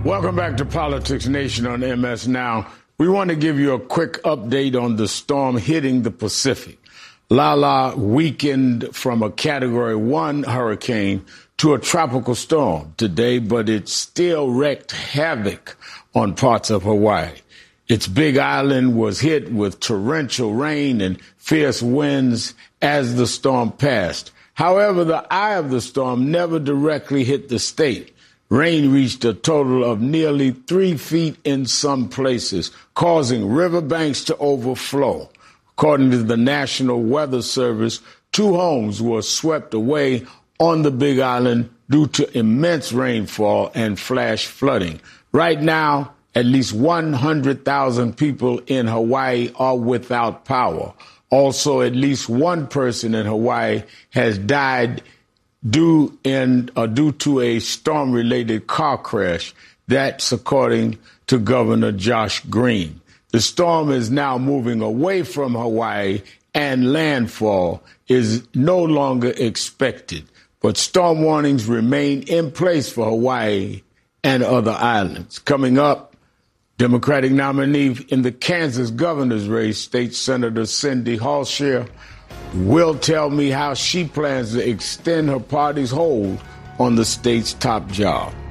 Welcome back to Politics Nation on MS Now. We want to give you a quick update on the storm hitting the Pacific. Lala weakened from a Category 1 hurricane to a tropical storm today, but it still wreaked havoc on parts of Hawaii. Its Big Island was hit with torrential rain and fierce winds as the storm passed. However, the eye of the storm never directly hit the state. Rain reached a total of nearly 3 feet in some places, causing riverbanks to overflow. According to the National Weather Service, 2 homes were swept away on the Big Island due to immense rainfall and flash flooding. Right now, at least 100,000 people in Hawaii are without power. Also, at least 1 person in Hawaii has died due to a storm-related car crash. That's according to Governor Josh Green. The storm is now moving away from Hawaii and landfall is no longer expected. But storm warnings remain in place for Hawaii and other islands. Coming up, Democratic nominee in the Kansas governor's race, State Senator Cindy Halsher, will tell me how she plans to extend her party's hold on the state's top job.